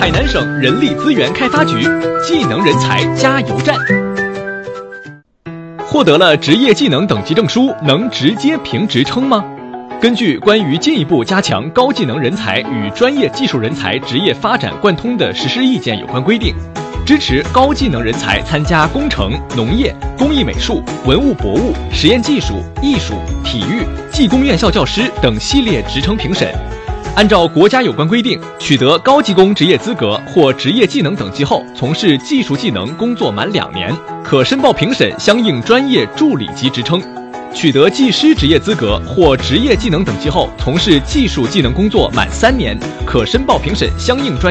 海南省人力资源开发局技能人才加油站。获得了职业技能等级证书，能直接评职称吗？根据关于进一步加强高技能人才与专业技术人才职业发展贯通的实施意见有关规定，支持高技能人才参加工程、农业、工艺美术、文物博物、实验技术、艺术、体育、技工院校教师等系列职称评审。按照国家有关规定，取得高技工职业资格或职业技能等级后，从事技术技能工作满2年，可申报评审相应专业助理级职称。取得技师职业资格或职业技能等级后，从事技术技能工作满3年，可申报评审相应专业